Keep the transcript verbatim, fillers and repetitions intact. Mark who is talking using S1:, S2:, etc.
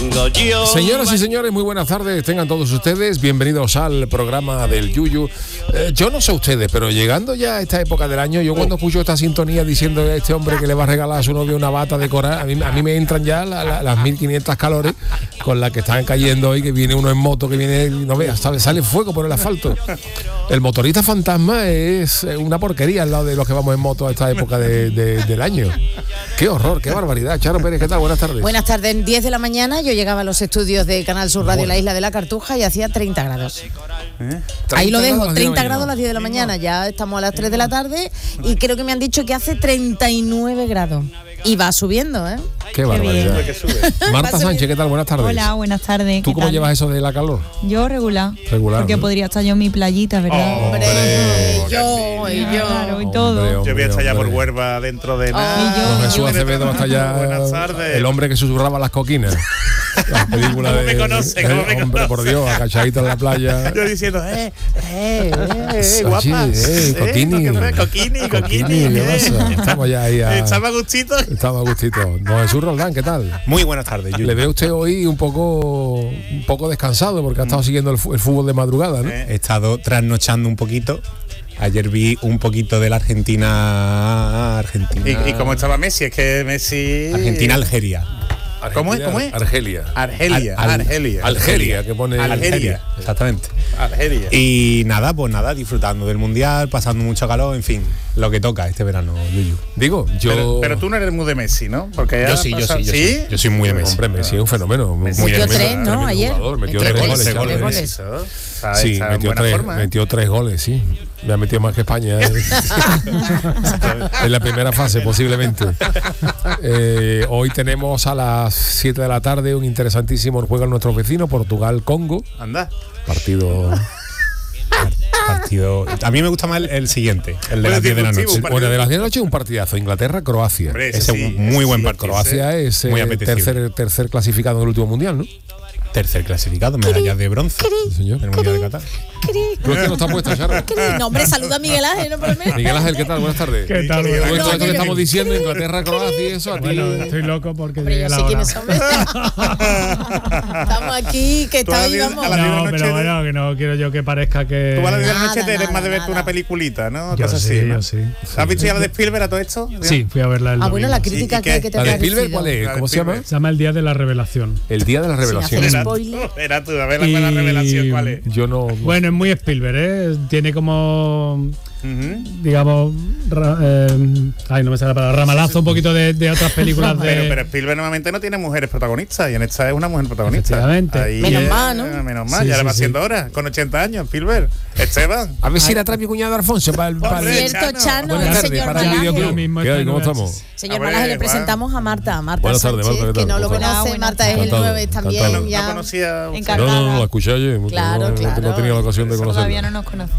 S1: tengo yo.
S2: Señoras y señores, muy buenas tardes, tengan todos ustedes bienvenidos al programa del Yuyu. Eh, yo no sé ustedes, pero llegando ya a esta época del año, yo cuando escucho esta sintonía diciendo a este hombre que le va a regalar a su novio una bata de coral, a mí, a mí me entran ya la, la, las mil quinientas calores con las que están cayendo hoy, que viene uno en moto, que viene, no veas, sale, sale fuego por el asfalto. El motorista fantasma es una porquería al lado de los que vamos en moto a esta época de, de, del año. Qué horror, qué barbaridad. Charo Pérez, ¿qué tal? Buenas tardes.
S3: Buenas tardes, diez de la mañana yo llegaba a los estudios de Canal Sur Radio, bueno, la Isla de la Cartuja, y hacía treinta grados. ¿Eh? Ahí lo dejo, treinta grados a las diez de la mañana, ya estamos a las tres de la tarde y creo que me han dicho que hace treinta y nueve grados. Y va subiendo, ¿eh?
S2: Qué barbaridad. Marta Sánchez, ¿qué tal? Buenas tardes.
S4: Hola, buenas tardes.
S2: ¿Tú cómo tal? Llevas eso de la calor?
S4: Yo regular.
S2: Regular.
S4: Porque ¿no? podría estar yo en mi playita, ¿verdad?
S3: Oh, hombre, hombre, y yo, y yo.
S4: Claro, y todo.
S5: Hombre, hombre, yo voy a estar allá por Huelva dentro de nada.
S4: Oh, y yo,
S2: Don Jesús
S4: yo.
S2: Acevedo hasta allá.
S5: Buenas tardes.
S2: El hombre que susurraba las coquinas. La película
S5: ¿Cómo
S2: de.
S5: me conoce? ¿Cómo me
S2: hombre,
S5: conoce?
S2: por Dios, agachadito en la playa.
S5: Yo diciendo, eh, eh, eh, guapa.
S2: Eh, coquini.
S5: Eh, coquini, coquini.
S2: Coquini, ¿qué pasa? Estamos ya ahí. A...
S5: ¿Estaba a gustito?
S2: Estamos a gustito. Don Jesús Roldán, ¿qué tal?
S5: Muy buenas tardes, Yuyu.
S2: Le veo usted hoy un poco un poco descansado porque ha estado siguiendo el, f- el fútbol de madrugada, ¿no?
S6: He estado trasnochando un poquito. Ayer vi un poquito de la Argentina. Argentina.
S5: ¿Y, y cómo estaba Messi? Es que Messi.
S6: Argentina-Algeria.
S5: ¿Cómo es? ¿Cómo es?
S2: Argelia.
S5: Argelia.
S6: Al- al-
S5: Argelia.
S2: Algeria, que pone
S5: Algeria.
S6: Exactamente.
S5: Argelia.
S6: Y nada, pues nada, disfrutando del mundial, pasando mucho calor, en fin, lo que toca este verano, Yuyu.
S2: Digo, yo.
S5: Pero, pero tú no eres muy de Messi, ¿no? Porque
S6: Yo sí, yo sí, yo sí. Yo soy muy de Messi.
S2: Hombre, Messi es un fenómeno. Muy
S3: Metió
S2: tremendo,
S3: tres, ¿no?
S2: tremendo
S3: Ayer.
S2: jugador, metió
S3: Metió
S2: tres
S3: tres
S2: goles.
S3: goles,
S2: Charo.
S3: tres goles.
S5: Eso. Está,
S2: Sí,
S5: está en
S2: metió
S5: buena
S2: tres,
S5: forma, ¿eh?
S2: metió tres goles, sí. Me ha metido más que España. ¿eh? En la primera fase, posiblemente. Eh, hoy tenemos a las siete de la tarde un interesantísimo juego en nuestro vecino, Portugal-Congo.
S5: Anda.
S2: Partido.
S6: Partido. A mí me gusta más el, el siguiente, el de
S5: Bueno,
S6: las diez de la
S5: disruptivo,
S6: noche.
S5: un partido.
S2: Bueno, de las diez de la noche un partidazo. Inglaterra-Croacia.
S5: Hombre,
S6: Ese
S5: ese
S6: es
S5: sí,
S6: un muy
S5: ese
S6: buen
S5: sí,
S6: partido.
S2: Croacia es eh,
S6: Muy apetecible.
S2: tercer, tercer clasificado en el último mundial, ¿no?
S6: Tercer clasificado, medalla de bronce.
S2: Sí, señor.
S6: En el mundial de Qatar.
S2: ¿Tú es que no está puesta, Charo?
S3: No, hombre, saluda a Miguel Ángel, no por mí.
S2: Miguel Ángel, ¿qué tal? Buenas tardes.
S7: ¿Qué tal?
S2: Tú,
S7: Buenas
S2: esto, esto que
S3: no,
S2: estamos diciendo, Inglaterra, Croacia y eso, a ti.
S7: Bueno, estoy loco porque
S3: Hombre,
S7: llegué
S3: yo
S7: la
S3: sé
S7: hora.
S3: quiénes son. Estamos aquí, que
S5: Tú a las
S3: está
S5: diez-
S3: vamos.
S5: a las diez de la
S7: No,
S5: noche
S7: pero
S5: de-
S7: bueno, que no quiero yo que parezca que...
S5: Tú a las diez de la noche
S3: Nada,
S5: eres más
S3: nada,
S5: de verte
S3: nada.
S5: una peliculita, ¿no?
S7: Yo
S5: Cosas
S7: sí,
S5: así, ¿no?
S7: yo sí.
S5: ¿Has visto ya la de Spielberg a todo esto?
S7: Sí, fui a verla el
S3: Ah, bueno, la
S7: domingo.
S3: crítica
S5: ¿Y
S3: que,
S5: qué?
S3: que te
S2: ¿La de
S3: ha
S2: Spielberg
S3: parecido.
S2: cuál es?
S5: La de
S2: ¿Cómo se llama?
S7: Se llama El Día de la Revelación.
S2: El día de la revelación.
S3: hacer
S5: Era tú,
S3: spoiler.
S5: era tú, a ver la buena
S7: Y-
S5: revelación, ¿cuál es?
S2: Yo no.
S7: Bueno, es muy Spielberg, ¿eh? Tiene como,
S5: Ujú.
S7: digamos, ra- eh, ay, no me sale la palabra, ramalazo un poquito de, de otras películas de...
S5: Pero, pero Spielberg normalmente no tiene mujeres protagonistas y en esta es una mujer protagonista.
S7: Efectivamente.
S5: Ahí
S3: Menos
S5: es-
S3: mal, ¿no?
S5: Menos mal,
S7: Sí,
S5: ya
S7: sí,
S5: le va
S7: sí.
S5: haciendo horas, con ochenta años, Spielberg. Esteban.
S2: A ver si la trae mi cuñado Alfonso para el. Para
S5: Hombre,
S2: el-
S3: Cierto,
S5: Chano.
S3: Chano,
S2: Buenas
S3: el
S2: tardes,
S3: señor
S2: para el
S7: Ahora
S3: Malaje.
S2: videoclub.
S7: mismo
S2: ¿Qué
S7: está
S2: hay?
S7: en
S2: ¿Cómo
S7: Nueva
S2: estamos?
S7: Chelsea.
S3: Señor
S5: Hombre,
S3: Malaje, le
S5: Juan.
S3: presentamos a Marta, a Marta
S2: Buenas tardes,
S3: Sánchez,
S2: Marta, ¿qué
S3: que
S2: tal?
S3: no lo
S2: ¿Cómo
S3: conoce,
S4: estás?
S3: Marta es el
S2: Encantado,
S3: nueve también
S2: encantado.
S5: No
S3: ya.
S5: conocía.
S4: Encarnada.
S2: No, no, no, la escuché ayer.
S3: Claro,
S2: no,
S3: claro.
S2: No tenía la ocasión de conocerla.
S4: Todavía no nos conocía.